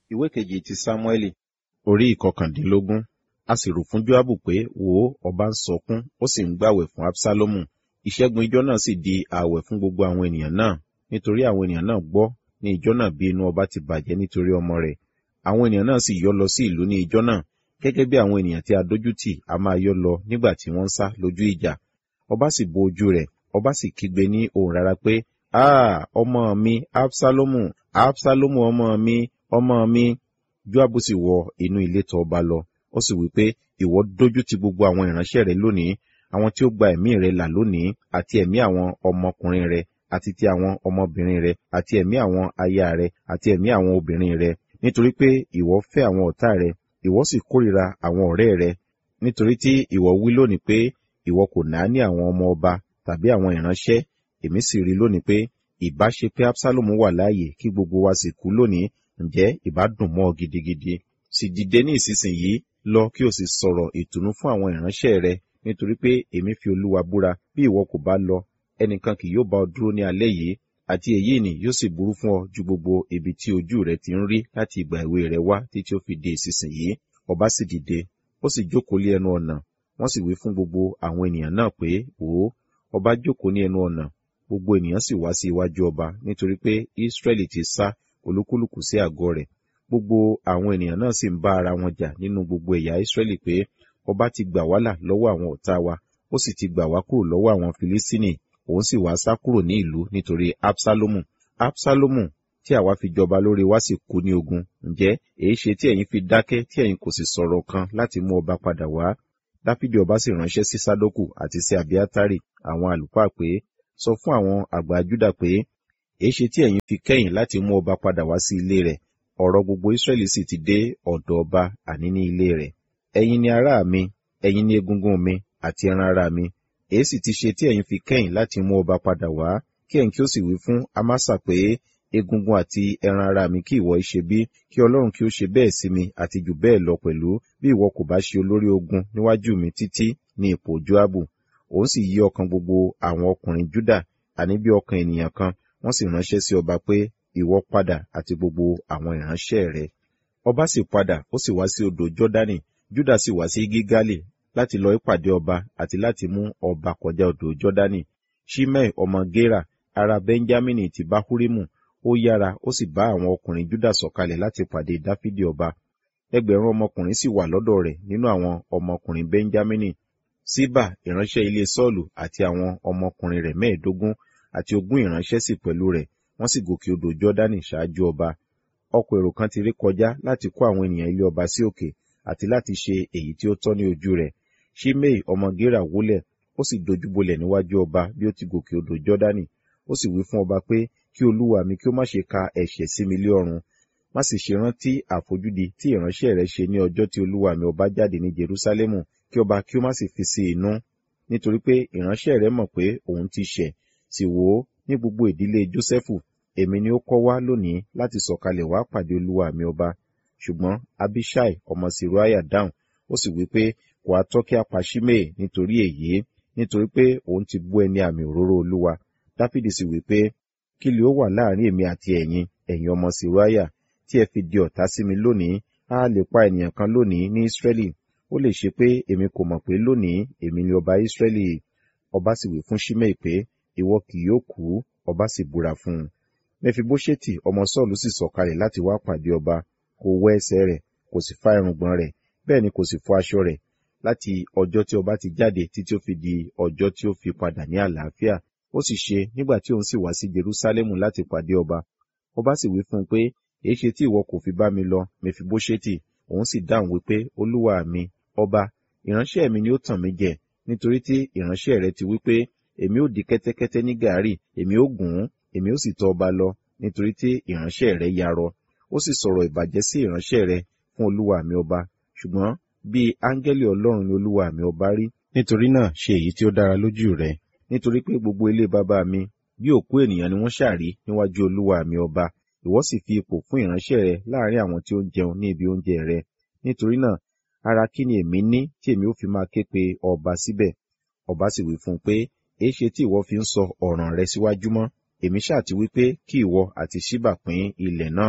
Ìwé kejì ti Sámúẹ́lì, orí ìkọkàndínlógún. A sì rò fún Jóábù pé, wò ó, ọba ń sọkún, ó sì ń gbààwẹ̀ fún Absalomu. Ìṣẹ́gun ijọ́ náà sì di ààwẹ̀ fún gbogbo àwọn ènìyàn náà, nítorí àwọn ènìyàn náà gbọ́ ní ijọ́ náà bí inú ọba ti bàjẹ́ nítorí ọmọ rẹ̀. Àwọn ènìyàn náà sì yọ́ lọ sí ìlú ní ijọ́ náà, gẹ́gẹ́ bí àwọn ènìyàn tí a dójútì a máa yọ́ lọ nígbà tí wọ́n ń sá lójú ìjà. Ọba sì bo ojú rẹ̀, ọba sì kígbe ní ohùn rara pé, ọmọ mi, Absalomu, Absalomu ọmọ mi, ọmọ mi. Jóábù sì wọ inú ilé tọ̀ ọba lọ, ó sì wí pé, ìwọ dójútì gbogbo àwọn ìránṣẹ́ rẹ lónìí, àwọn tí ó gba ẹ̀mí rẹ là lónìí, àti ẹ̀mí àwọn ọmọkùnrin rẹ, àti ti àwọn ọmọbìnrin rẹ, àti ẹ̀mí àwọn aya rẹ, àti ẹ̀mí àwọn obìnrin rẹ, nítorí pé ìwọ fẹ́ àwọn ọ̀tá rẹ, ìwọ sì kórìíra àwọn ọ̀rẹ́ rẹ, nítorí tí ìwọ wí lónìí pé, ìwọ kò náání àwọn ọmọ ọba tàbí àwọn ìránṣẹ́. Èmi sì rí lónìí pé, ìbá ṣe pé Absalomu wà láàyè kí gbogbo wa sì kú lónìí, ǹjẹ́ ìbá dùn mọ́ ọ gidigidi. Sì dìde ní ìsinsìnyí lọ kí o sì sọ̀rọ̀ ìtùnú fún àwọn ìránṣẹ́ rẹ, nítorí pé èmi fi Olúwa búra, bí ìwọ kò bá lọ, ẹnìkan kì yóò bá ọ dúró ní alẹ́ yìí, àti èyí ni yóò sì burú fún ọ ju gbogbo ibi tí ojú rẹ ti ń rí láti ìgbà èwe rẹ wá títí ó fi di ìsinsìnyí. Ọba sì dìde, ó sì jókòó lé ẹnu ọ̀nà. Wọ́n sì wí fún gbogbo àwọn ènìyàn náà pé, wò ó, ọba jókòó ní ẹnu ọ̀nà. Gbogbo ènìyàn sì wá sí iwájú ọba, nítorí pé Israẹli ti sá olúkúlùkù sí àgọ́ rẹ̀. Gbogbo àwọn ènìyàn náà sì ń bá ara wọn jà nínú gbogbo ẹ̀yà Israẹli pé, ọba ti gbà wá là lọ́wọ́ àwọn ọ̀tá wa, ó sì ti gbà wá kúrò lọ́wọ́ àwọn Filistini, òun sì wá sá kúrò ní ìlú nítorí Absalomu. Absalomu tí àwa fi jọba lórí wa sì kú ní ogun. Ǹjẹ́ èé ṣe tí ẹ̀yin fi dákẹ́ tí ẹ̀yin kò sì sọ̀rọ̀ kan láti mú ọba padà wá? Dáfídì ọba sì ránṣẹ́ sí Sádókù àti sí Abiátárì àwọn àlùfáà pé, sọ fún àwọn àgbà Júdà pé, èé ṣe tí ẹ̀yin fi kẹ́yìn láti mú ọba padà wá sí ilé rẹ̀? Ọ̀rọ̀ gbogbo Israẹli sì ti dé ọ̀dọ̀ ọba, àní ní ilé rẹ̀. Ẹ̀yin ni ará mi, ẹ̀yin ni egungun mi àti ẹran ara mi. Èé sì ti ṣe tí ẹ̀yin fi kẹ́yìn láti mú ọba padà wá? Kí ẹ̀yin kí ó sì wí fún Amasa pé, egungun àti ẹran ara mi kí ìwọ ṣe bí, kí Ọlọ́run kí ó ṣe bẹ́ẹ̀ sí mi àti jù bẹ́ẹ̀ lọ pẹ̀lú, bí ìwọ kò bá ṣe olórí ogun níwájú mi títí ní ipò Jóábù. Òun sì yí ọkàn gbogbo àwọn ọkùnrin Júdà, àní bí ọkàn ènìyàn kan, wọ́n sì ránṣẹ́ sí ọba pé, ìwọ padà àti gbogbo àwọn ìránṣẹ́ rẹ. Ọba sì padà, ó sì wá sí odò Jọ́dánì, Júdà sì wá sí Gígálì láti lọ ìpàdé ọba àti láti mú ọba kọjá odò Jọ́dánì. Ṣimei ọmọ Gera, ará Benjamini ti Bahurimu, ó yára, ó sì bá àwọn ọkùnrin Júdà sọ̀kalẹ̀ láti pàdé Dáfídì ọba. 1,000 ọmọkùnrin sì wà lọ́dọ̀ rẹ̀ nínú àwọn ọmọkùnrin Benjamini. Síbà ìránṣẹ́ ilé Sọ́ọ̀lù àti àwọn ọmọkùnrin rẹ̀ 15 àti 20 ìránṣẹ́ sì pẹ̀lú rẹ̀, wọ́n sì gòkè odò Jọ́dánì ṣáájú ọba. Ọkọ̀ èrò kan ti ré kọjá láti kó àwọn ènìyàn ilé ọba sí òkè, àti láti ṣe èyí tí ó tọ́ ní ojú rẹ̀. Ṣimei ọmọ Gera wólẹ̀, ó sì dojúbolẹ̀ níwájú ọba bí ó ti gòkè odò Jọ́dánì. Ó sì wí fún ọba pé, kí olúwa mi kí ó má ṣe ka ẹ̀ṣẹ̀ sí mi lé ọrùn. Má sì ṣe rántí àfojúdi tí ìránṣẹ́ rẹ̀ ṣe ní ọjọ́ tí olúwa mi ọba jáde ní Jerúsálẹ́mù, kí ọba kí ó má sì fi sí inú. Nítorí pé ìránṣẹ́ rẹ̀ mọ̀ pé òun ti ṣẹ̀. Sì wò ó, ní gbogbo ìdílé Jósẹ́fù, èmi ni ó kọ́ wá lónìí láti sọ̀kalẹ̀ wá pàdé olúwa mi ọba. Ṣùgbọ́n Abiṣai ọmọ Seruiah dáhùn, ó sì wí pé, kò ha tọ́ kí a pa Ṣimei nítorí èyí, nítorí pé òun ti bú ẹni àmì òróró olúwa. Dáfídì sì wí pé, kí lè ó wà láàrin èmi àti ẹ̀yin ọmọ Seruiah, tí ẹ fi di ọ̀tá sí mi lónìí? A lè pa ènìyàn kan lónìí ní Israẹli. Ó lè ṣe pé èmi kò mọ̀ pé lónìí èmi ni ọba Israẹli. Ọba sì wí fún Ṣimei pé, ìwọ kì yóò kú. Ọba sì búra fún un. Mefiboṣeti ọmọ Sọ́ọ̀lù sì sọ̀kalẹ̀ láti wá pàdé ọba. Kò wẹ ẹsẹ̀ rẹ̀, kò sì fá irùngbọ̀n rẹ̀, bẹ́ẹ̀ ni kò sì fọ aṣọ rẹ̀, láti ọjọ́ tí ọba ti jáde títí ó fi di ọjọ́ tí ó fi padà ní àlàáfíà. Ó sì ṣe, nígbà tí òun sì wá sí Jerúsálẹ́mù láti pàdé ọba. Ọba sì wí fún un pé, èéṣe tí ìwọ kò fi bá mi lọ, Mefiboṣeti? Òun sì dáhùn wípé, olúwa mi, ọba, ìránṣẹ́ mi ni ó tàn mí jẹ, nítorí tí ìránṣẹ́ rẹ̀ ti wí pé, èmi ó di kẹ́tẹ́kẹ́tẹ́ ní gàárì, èmi ó gùn ún, èmi ó sì tọ̀ ọba lọ, nítorí tí ìránṣẹ́ rẹ̀ yarọ. Ó sì sọ̀rọ̀ ìbàjẹ́ sí ìránṣẹ́ rẹ̀ fún olúwa mi ọba. Ṣùgbọ́n bí áńgẹ́lì Ọlọ́run ni olúwa mi ọba rí. Nítorí náà ṣe èyí tí ó dára lójú rẹ̀. Nítorí pé gbogbo ilé bàbá mi bí òkú ènìyàn ni wọ́n ṣàrí níwájú olúwa mi ọba. Ìwọ sì fi ipò fún ìránṣẹ́ rẹ láàrin àwọn tí ó ń jẹun ní ibi oúnjẹ rẹ. Nítorí náà, ara kí ni èmi ní tí èmi ó fi máa ké pe ọba síbẹ̀? Ọba sì wí fún un pé, èéṣe tí ìwọ fi ń sọ ọ̀ràn rẹ síwájú mọ́? Èmi ṣáà ti wí pé kí ìwọ àti Ṣíbà pín ilẹ̀ náà.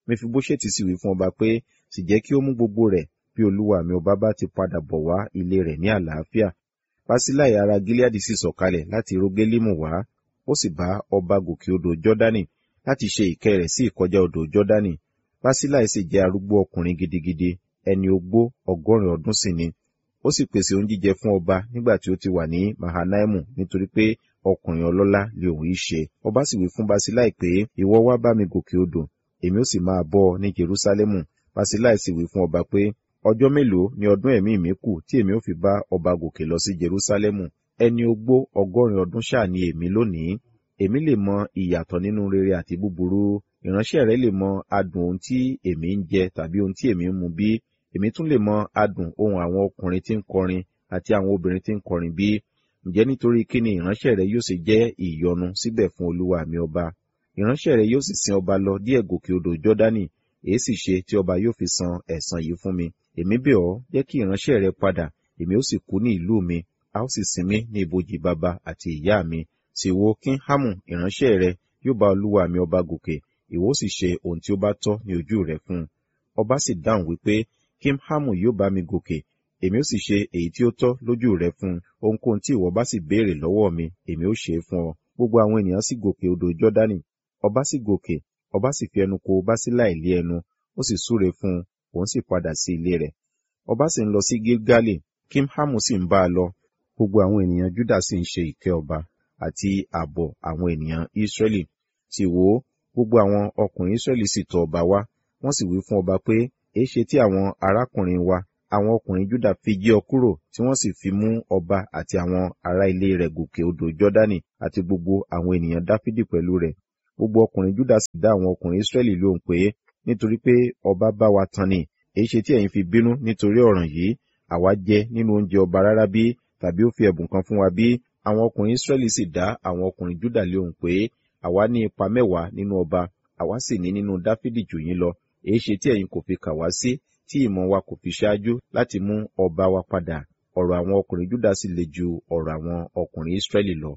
Mefiboṣeti sì wí fún ọba pé, sì jẹ́ kí ó mú gbogbo rẹ̀ bí olúwa mi ọba bá ti padà bọ̀ wá ilé rẹ̀ ní àlàáfíà. Basilai ará Gileadi sì sọ̀kalẹ̀ láti Rogelimu wá, ó sì bá ọba gòkè odò Jọ́dánì láti ṣe ìkẹ́ rẹ̀ sí ìkọjá odò Jọ́dánì. Basilai sì jẹ́ arúgbó ọkùnrin gidigidi, ẹni ogbó 100 ọdún sì ni. Ó sì pèsè ohun jíjẹ fún ọba nígbà tí ó ti wà ní Mahanaimu, nítorí pé ọkùnrin ọlọ́lá lé òun í ṣe. Ọba sì wí fún Basilai pé, ìwọ wá bá mi gòkè odò, èmi ó sì máa bọ́ ọ ní Jerúsálẹ́mù. Basilai sì wí fún ọba pé, ọjọ́ mélòó ni ọdún ẹ̀mí mi kù tí èmi ó fi bá ọba gòkè lọ sí Jerúsálẹ́mù? Ẹni ogbó 100 ọdún ṣáà ni èmi lónìí. Èmi lè mọ ìyàtọ̀ nínú rere àti búburú. Ìránṣẹ́ rẹ lè mọ adùn ohun tí èmi ń jẹ tàbí ohun tí èmi ń mu bí? Èmi tún lè mọ adùn ohun àwọn ọkùnrin tí ń kọrin àti àwọn obìnrin tí ń kọrin bí? Ǹjẹ́ nítorí kí ni ìránṣẹ́ rẹ yóò sì jẹ́ ìyọnu síbẹ̀ fún olúwa mi ọba? Ìránṣẹ́ rẹ yóò sì sin ọba lọ díẹ̀ gòkè odò Jọ́dánì. Èé sì ṣe tí ọba yóò fi san ẹ̀san yìí fún mi? Èmi bẹ̀ ọ́, jẹ́ kí ìránṣẹ́ rẹ padà, èmi ó sì kú ní ìlú mi, a ó sì sin mí ní ibojì baba àti ìyá mi. Sì wo Kinhamu ìránṣẹ́ rẹ yóò bá olúwa mi ọba gòkè, ìwọ ó sì ṣe ohun tí ó bá tọ́ ní ojú rẹ fún un. Ọba sì dáhùn wípé, Kinhamu yóò bá mi gòkè, èmi ó sì ṣe èyí tí ó tọ́ lójú rẹ fún un. Ohunkóhun tí ìwọ bá sì béèrè lọ́wọ́ mi, èmi ó ṣe é fún ọ. Gbogbo àwọn ènìyàn sì gòkè odò Jọ́dánì. Ọba sì gòkè, ọba sì fi ẹnu kò Basilai lé ẹnu, ó sì súre fún un, òun sì padà sí ilé rẹ̀. Ọba sì ń lọ sí Gilgali, Kinhamu sì ń bá a lọ. Gbogbo àwọn ènìyàn Juda sì ń ṣe ìkẹ́ ọba àti ààbọ̀ àwọn ènìyàn Israẹli. Sì wò ó, gbogbo àwọn ọkùnrin Israẹli sì tọ̀ ọba wá, wọ́n sì wí fún ọba pé, èéṣe tí àwọn arákùnrin wa, àwọn ọkùnrin Juda fi jí ọ kúrò, tí wọ́n sì fi mú ọba àti àwọn ará ilé rẹ̀ gòkè odò Jọ́dánì àti gbogbo àwọn ènìyàn Dáfídì pẹ̀lú rẹ̀? Gbogbo ọkùnrin Juda sì dá àwọn ọkùnrin Israẹli lóhùn pé, nítorí pé ọba bá wa tan ni. Èéṣe tí ẹ̀yin fi bínú nítorí ọ̀ràn yìí? Àwa jẹ nínú oúnjẹ ọba rárá bí? Tàbí ó fi ẹ̀bùn kan fún wa bí? Àwọn ọkùnrin Israẹli sì dá àwọn ọkùnrin Juda lóhùn pé, àwa ní ipa 10 nínú ọba, àwa sì ní nínú Dáfídì jù yín lọ. Èéṣe tí ẹ̀yin kò fi kà wá sí, tí ìmọ̀ wa kò fi ṣáájú láti mú ọba wa padà? Ọ̀rọ̀ àwọn ọkùnrin Juda sì le ju ọ̀rọ̀ àwọn ọkùnrin Israẹli lọ.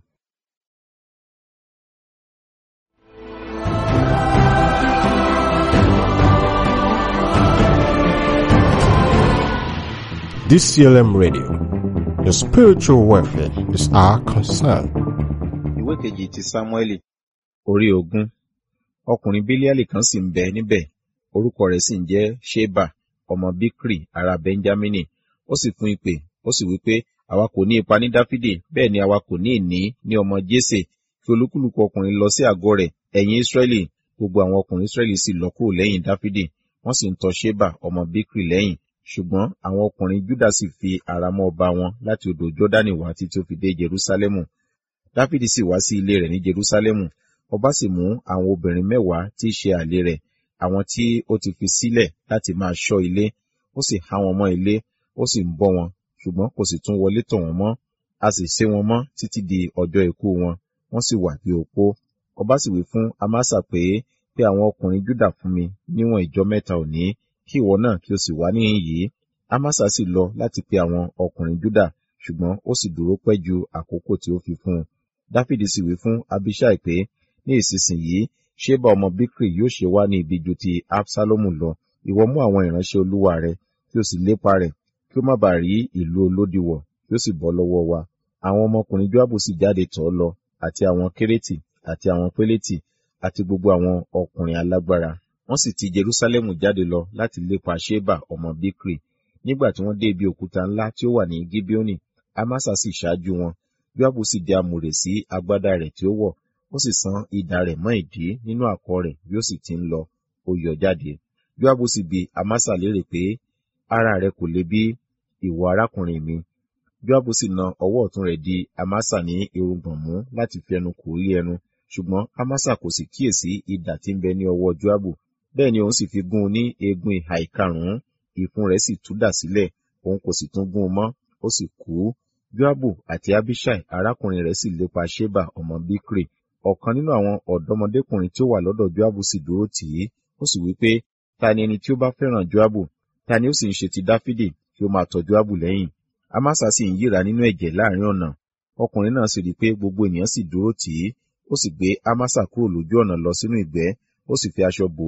DCLM Radio. Your spiritual welfare is our concern. Ìwé kejì ti Sámúẹ́lì, orí 20. Ọkùnrin Bílíálì kan sì ń bẹ níbẹ̀, orúkọ rẹ̀ sì ń jẹ́ Ṣébà, ọmọ Bíkri, ará Bẹ́ńjámínì. Ó sì fún ìpè, ó sì wí pé, àwa kò ní ipa ní Dáfídì, bẹ́ẹ̀ ni àwa kò ní ìní ní ọmọ Jésè, kí olúkúlùkù ọkùnrin lọ sí àgọ́ rẹ̀, ẹ̀yin Ísírẹ́lì. Gbogbo àwọn ọkùnrin Ísírẹ́lì sì lọ kúrò lẹ́yìn Dáfídì, wọ́n sì ń tọ Ṣébà, ọmọ Bíkri lẹ́yìn. Ṣùgbọ́n àwọn ọkùnrin Júdà sì fi ara mọ́ ọba wọn láti odò Jọ́dánì wá títí ó fi dé Jerúsálẹ́mù. Dáfídì sì wá sí ilé rẹ̀ ní Jerúsálẹ́mù. Ọba sì mú àwọn obìnrin 10 tí í ṣe àlè rẹ̀, àwọn tí ó ti fi sílẹ̀ láti máa ṣọ́ ilé. Ó sì há wọn mọ́ ilé, ó sì ń bọ́ wọn, ṣùgbọ́n kò sì tún wọlé tọ̀ wọ́n mọ́. A sì sé wọn mọ́ títí di ọjọ́ ikú wọn, wọ́n sì wà bí opó. Ọba sì wí fún Amasa pé, pé àwọn ọkùnrin Júdà fún mi níwọ̀n ìjọ 3 òní, kí ìwọ náà kí o sì wá níhìn yìí. Amasa sì lọ láti pe àwọn ọkùnrin Júdà, ṣùgbọ́n ó sì dúró pẹ́ ju àkókò tí ó fi fún un. Dáfídì sì wí fún Abiṣai pé, ní ìsinsìnyí, Ṣébà ọmọ Bíkri yóò ṣe wá ní ibi ju ti Absalomu lọ. Ìwọ mú àwọn ìránṣẹ́ olúwa rẹ, kí o sì lépa rẹ̀, kí ó má bàa rí ìlú olódi wọ̀, kí ó sì bọ́ lọ́wọ́ wa. Àwọn ọmọkùnrin Joabu sì jáde tọ̀ ọ́ lọ, àti àwọn Kérétì, àti àwọn Pélétì, àti gbogbo àwọn ọkùnrin alágbára. Wọ́n sì ti Jerúsálẹ́mù jáde lọ láti lépa Ṣébà ọmọ Bíkri. Nígbà tí wọ́n dé ibi òkúta ńlá tí ó wà ní Gibeoni, Amasa sì ṣáájú wọn. Joabu sì dé àmùrè sí agbádá rẹ̀ tí ó wọ̀, ó sì san idà rẹ̀ mọ́ ìdí nínú àkọ̀ rẹ̀ bí ó sì ti ń lọ, ó yọ jáde. Joabu sì bi Amasa léèrè pé, ara rẹ kò le bí, ìwọ arákùnrin mi? Joabu sì na ọwọ́ ọ̀tún rẹ̀ di Amasa ní irùngbọ̀n mú láti fi ẹnu kò lé ẹnu, ṣùgbọ́n Amasa kò sì kíyèsí idà tí ń bẹ ní ọwọ́ Joabu. Bẹ́ẹ̀ ni òun sì fi gún un ní eegun ìhà ìkarùn-ún, ìfun rẹ̀ sì tú dà sílẹ̀, òun kò sì tún gún un mọ́, ó sì kú. Joabu àti Abiṣai arákùnrin rẹ̀ sì lépa Ṣébà ọmọ Bíkri. Ọ̀kan nínú àwọn ọ̀dọ́mọdékùnrin tí ó wà lọ́dọ̀ Joabu sì dúró tì í, ó sì wí pé, ta ni ẹni tí ó bá fẹ́ràn Joabu? Ta ni ó sì ń ṣe ti Dáfídì kí ó máa tọ̀ Joabu lẹ́yìn? Amasa sì ń yíra nínú ẹ̀jẹ̀ láàrin ọ̀nà. Ọkùnrin náà sì rí i pé gbogbo ènìyàn sì dúró tì í, ó sì gbé Amasa kúrò lójú ọ̀nà lọ sínú ìgbẹ́, ó sì fi aṣọ bò ó.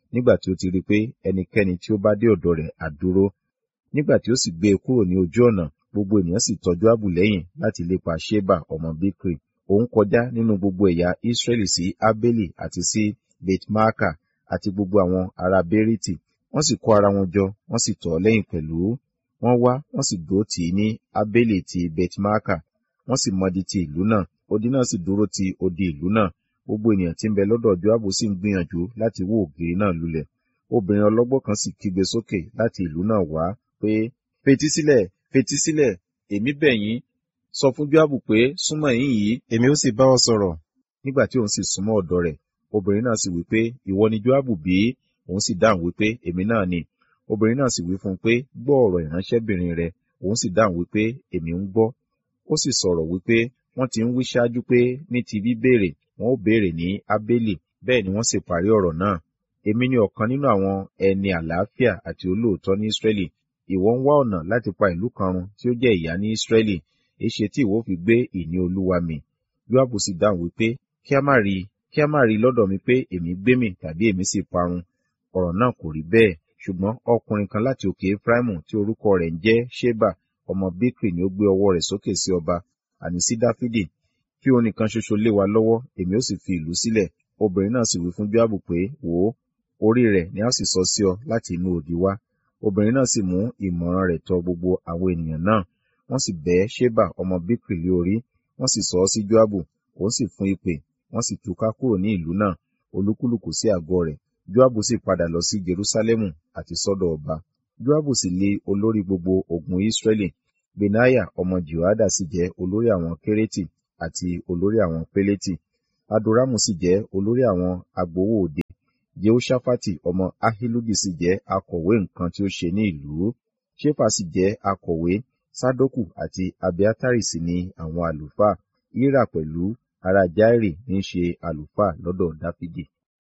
nígbà tí ó ti rí pé ẹnikẹ́ni tí ó bá dé ọ̀dọ̀ rẹ̀ á dúró. Nígbà tí ó sì gbé e kúrò ní ojú ọ̀nà, gbogbo ènìyàn sì tọ Joabu lẹ́yìn láti lépa Ṣeba ọmọ Bikri. Òun kọjá nínú gbogbo ẹ̀yà Israẹli sí Abeli àti sí Bet-Maaka àti gbogbo àwọn ará Beriti. Wọ́n sì kó ara wọn jọ, wọ́n sì tọ̀ ọ́ lẹ́yìn pẹ̀lú. Wọ́n wá, wọ́n sì dúró tì í ní Abeli ti Bet-Maaka, wọ́n sì mọdi ti ìlú náà. Odi náà sì dúró ti odi ìlú náà. Gbogbo ènìyàn tí ń bẹ lọ́dọ̀ Joabu sì ń gbìyànjú láti wó ògiri náà lulẹ̀. Obìnrin ọlọ́gbọ́n kan sì kígbe sókè láti ìlú náà wá pé, fetísílẹ̀, fetísílẹ̀, èmi bẹ̀ yín, sọ fún Joabu pé, súnmọ́ yín yìí, èmi ó sì bá ọ sọ̀rọ̀. Nígbà tí òun sì súnmọ́ ọ̀dọ̀ rẹ̀, obìnrin náà sì wí pé, ìwọ ni Joabu bí? Òun sì dáhùn wí pé, èmi náà ni. Obìnrin náà sì wí fún un pé, gbọ́ ọ̀rọ̀ ìránṣẹ́bìnrin rẹ. Òun sì dáhùn wí pé, èmi ń gbọ́. Ó sì sọ̀rọ̀ wí pé, wọ́n ti ń wí ṣáájú pé ní ti bíbéèrè, wọn ó béèrè ní Abeli, bẹ́ẹ̀ ni wọ́n sì parí ọ̀rọ̀ náà. Èmi ni ọ̀kan nínú àwọn ẹni àlàáfíà àti olóòótọ́ ní Israẹli. Ìwọ ń wá ọ̀nà láti pa ìlú kan run tí ó jẹ́ ìyá ní Israẹli. Èéṣe tí ìwọ fi gbé ìní Olúwa mì? Joabu sì dáhùn wípé, kí a má rí lọ́dọ̀ mi pé èmi gbé mì tàbí èmi sì parun. Ọ̀rọ̀ náà kò rí bẹ́ẹ̀, ṣùgbọ́n ọkùnrin kan láti òkè Efraimu tí orúkọ rẹ̀ ń jẹ́ Ṣeba ọmọ Bikri ni ó gbé ọwọ́ rẹ̀ sókè sí ọba, àní sí Dáfídì. Kí òun nìkan ṣoṣo lé wa lọ́wọ́, èmi ó sì fi ìlú sílẹ̀. Obìnrin náà sì wí fún Joabu pé, wò ó, orí rẹ̀ ni a sì sọ sí ọ láti inú odi wá. Obìnrin náà sì mú ìmọ̀ràn rẹ̀ tọ̀ gbogbo àwọn ènìyàn náà. Wọ́n sì bẹ́ Ṣeba ọmọ Bikri lé orí, wọ́n sì sọ ọ́ sí Joabu, òun sì fún ìpè, wọ́n sì túká kúrò ní ìlú náà, olúkúlùkù sí àgọ́ rẹ̀. Joabu sì padà lọ sí Jerúsálẹ́mù àti sọ́dọ̀ ọba. Joabu sì lé olórí gbogbo ogun Israẹli. Benaiah ọmọ Jehoiada sì jẹ́ olórí àwọn Kereti àti olórí àwọn Peleti. Adoramu sì jẹ́ olórí àwọn agbowó òde. Jehoṣafati ọmọ Ahiludi sì jẹ́ akọ̀wé nǹkan tí ó ṣe ní ìlú. Ṣefa sì jẹ́ akọ̀wé. Sadoku àti Abiatari sì ni àwọn àlùfáà. Ira pẹ̀lú ará Jairi ní í ṣe àlùfáà lọ́dọ̀ Dáfídì.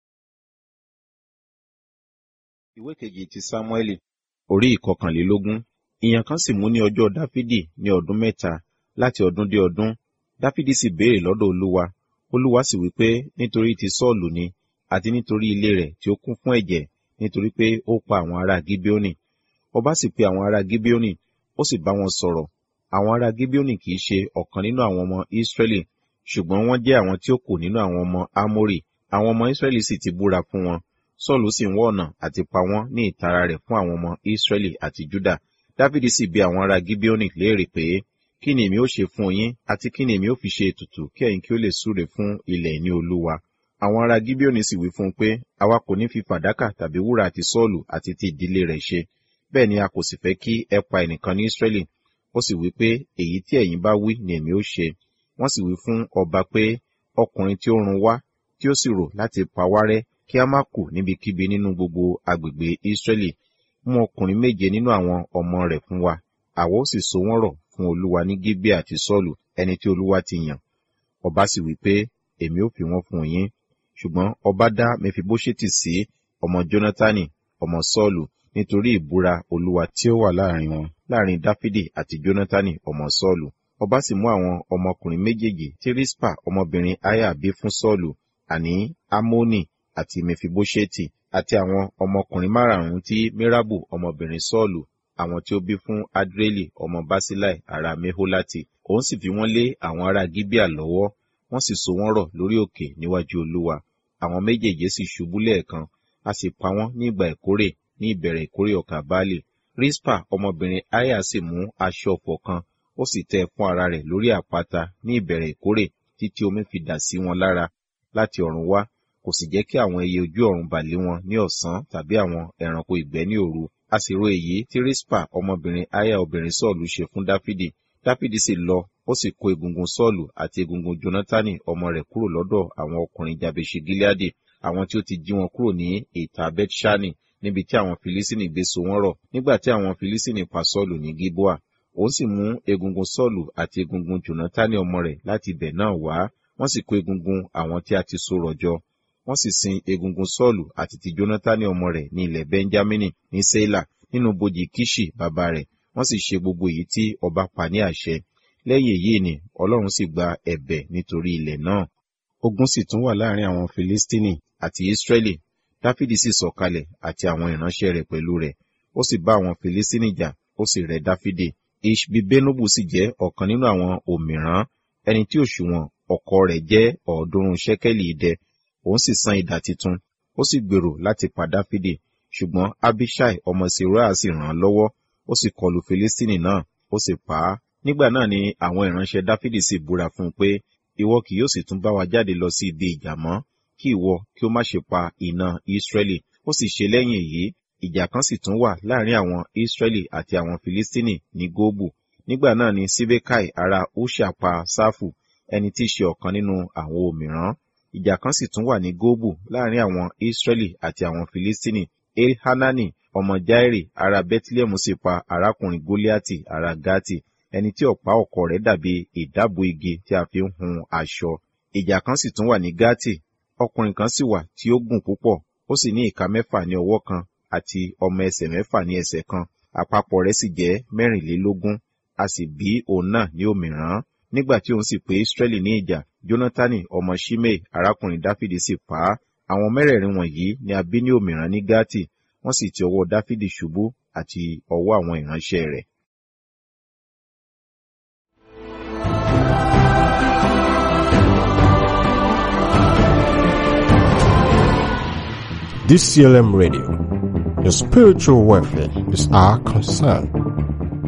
Ìwé kejì ti Sámúẹ́lì, orí ìkọkànlélógún. Ìyàn kan sì mú ní ọjọ́ Dáfídì ní ọdún mẹ́ta, láti ọdún dé ọdún. Dáfídì sì béèrè lọ́dọ̀ Olúwa. Olúwa sì wí pé nítorí ti Sọ́ọ̀lù ni, àti nítorí ilé rẹ̀ tí ó kún fún ẹ̀jẹ̀, nítorí pé ó pa àwọn ará Gibeoni. Ọba sì pe àwọn ará Gibeoni, ó sì bá wọn sọ̀rọ̀. Àwọn ará Gibeoni kì í ṣe ọ̀kan nínú àwọn ọmọ Israẹli, ṣùgbọ́n wọ́n jẹ́ àwọn tí ó kù nínú àwọn ọmọ Amori. Àwọn ọmọ Israẹli sì ti búra fún wọn. Sọ́ọ̀lù sì ń wá ọ̀nà àti pa wọ́n ní ìtara rẹ̀ fún àwọn ọmọ Israẹli àti Juda. Dáfídì sì bi àwọn ará Gibeoni léèrè pé, kí ni èmi ó ṣe fún yín, àti kí ni èmi ó fi ṣe ètùtù kí ẹ̀yin kí ó lè súre fún ilẹ̀ ìní Olúwa? Àwọn ará Gibeoni sì wí fún un pé, àwa kò ní fi fàdákà tàbí wúrà ti Sọ́ọ̀lù àti ti ìdílé rẹ̀ ṣe, bẹ́ẹ̀ ni a kò sì fẹ́ kí ẹ pa ẹnìkan ní Israẹli. Ó sì wí pé, èyí tí ẹ̀yin bá wí ni èmi ó ṣe. Wọ́n sì wí fún ọba pé, ọkùnrin tí ó run wá, tí ó sì rò láti pa wá rẹ́, kí a má kù níbikíbi nínú gbogbo agbègbè Israẹli. Mú ọkùnrin 7 nínú àwọn ọmọ rẹ̀ fún wa, àwa ó sì so wọ́n rọ̀ fún Olúwa ní Gibea àti Sọ́ọ̀lù, ẹni tí Olúwa ti yàn. Ọba sì wí pé, èmi ó fi wọ́n fún yín. Ṣùgbọ́n ọba dá Mefiboṣeti sí, ọmọ Jónátánì, ọmọ Sọ́ọ̀lù, nítorí ìbúra Olúwa tí ó wà láàrin wọn, láàrin Dáfídì àti Jónátánì ọmọ Sọ́ọ̀lù. Ọba sì mú àwọn ọmọkùnrin méjèèjì tí Rispa ọmọbìnrin Aiah bí fún Sọ́ọ̀lù, àní Amoni àti Mefiboṣeti, àti àwọn ọmọkùnrin 5 tí Merabu ọmọbìnrin Sọ́ọ̀lù, àwọn tí ó bí fún Adrieli ọmọ Basilai ará Meholati. Òun sì fi wọ́n lé àwọn ará Gibea lọ́wọ́, wọ́n sì so wọ́n rọ̀ lórí òkè níwájú Olúwa. Àwọn méjèèjì sì ṣubú lẹ́ẹ̀kan, a sì pa wọ́n ní ìgbà ìkórè, ní ìbẹ̀rẹ̀ ìkórè ọkà barle. Rispa ọmọbìnrin Aiah sì mú aṣọ ọ̀fọ̀ kan, ó sì tẹ́ fún ara rẹ̀ lórí àpáta ní ìbẹ̀rẹ̀ ìkórè, títí omi fi dà sí wọn lára láti ọ̀run wá, kò sì jẹ́ kí àwọn ẹyẹ ojú ọ̀run bà lé wọn ní ọ̀sán tàbí àwọn ẹranko ìgbẹ́ ní òru. A sì ro èyí tí Rispa ọmọbìnrin Aiah obìnrin Sọ́ọ̀lù ṣe fún Dáfídì. Dáfídì sì lọ, ó sì kó egungun Sọ́ọ̀lù àti egungun Jónátánì ọmọ rẹ̀ kúrò lọ́dọ̀ àwọn ọkùnrin Jabeṣi Gileadi, àwọn tí ó ti jí wọn kúrò ní ìta Bethṣani, níbi tí àwọn Filistini gbé so wọ́n rọ̀, nígbà tí àwọn Filistini pa Sọ́ọ̀lù ní Gilboa. Òun sì mú egungun Sọ́ọ̀lù àti egungun Jónátánì ọmọ rẹ̀ láti ibẹ̀ náà wá, wọ́n sì kó egungun àwọn tí a ti so rọ̀ jọ. Wọ́n sì sin egungun Sọ́ọ̀lù àti ti Jónátánì ọmọ rẹ̀ ní ilẹ̀ Benjamini ní Sela, nínú bojì Kiṣi bàbá rẹ̀. Wọ́n sì ṣe gbogbo èyí tí ọba pa ní àṣẹ. Lẹ́yìn èyí ni Ọlọ́run sì gba ẹ̀bẹ̀ nítorí ilẹ̀ náà. Ogun sì tún wà láàrin àwọn Filistini àti Israẹli, Dáfídì sì sọ̀kalẹ̀ àti àwọn ìránṣẹ́ rẹ̀ pẹ̀lú rẹ̀, ó sì bá àwọn Filistini jà, ó sì rẹ́ Dáfídì. Iṣbi-Benobu sì jẹ́ ọ̀kan nínú àwọn òmìrán, ẹni tí òṣùwọ̀n ọ̀kọ̀ rẹ̀ jẹ́ 300 ṣẹ́kẹ́lì idẹ, òun sì san idà titun, ó sì gbèrò láti pa Dáfídì, ṣùgbọ́n Abiṣai ọmọ Seruiah sì ràn án lọ́wọ́, ó sì kọlù Filistini náà, ó sì pa á. Nígbà náà ni àwọn ìránṣẹ́ Dáfídì sì búra fún un pé, ìwọ kì yóò sì tún bá wa jáde lọ sí ibi ìjà mọ́, kí ìwọ kí ó má ṣe pa iná Israẹli. Ó sì ṣe lẹ́yìn èyí, ìjà kan sì tún wà láàrin àwọn Israẹli àti àwọn Filistini ní Góbù. Nígbà náà ni Sibekai ará Husha pa Sáfù, ẹni tí í ṣe ọ̀kan nínú àwọn òmìrán. Ìjà kan sì tún wà ní Góbù láàrin àwọn Israẹli àti àwọn Filistini. Elhanani ọmọ Jairi ará Bẹtilẹmu sì pa arákùnrin Goliati ará Gati, ẹni tí ọ̀pá ọ̀kọ̀ rẹ̀ dàbí ìdábò igi tí a fi ń hun aṣọ. Ìjà kan sì tún wà ní Gati. Ọkùnrin kan sì wà tí ó gùn púpọ̀, ó sì ní ìka 6 ní ọwọ́ kan àti ọmọ ẹsẹ̀ 6 ní ẹsẹ̀ kan, àpapọ̀ rẹ̀ sì jẹ́ 24, a sì bí òun náà ní òmìrán. Nígbà tí òun sì pé Israẹli ní ìjà, Jónátánì ọmọ Ṣimei arákùnrin Dáfídì sì pa á. Àwọn mẹ́rẹ̀ẹ̀rin wọ̀nyí ni a bí ní òmìrán ní Gati, wọ́n sì ti ọwọ́ Dáfídì ṣubú àti ọwọ́ àwọn ìránṣẹ́ rẹ̀. DCLM Radio, your spiritual welfare is our concern.